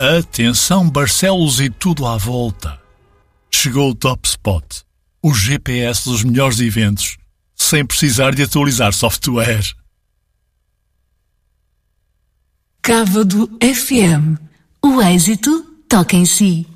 Atenção Barcelos e tudo à volta. Chegou o Top Spot, o GPS dos melhores eventos, sem precisar de atualizar software. Cávado FM. O êxito toca em si.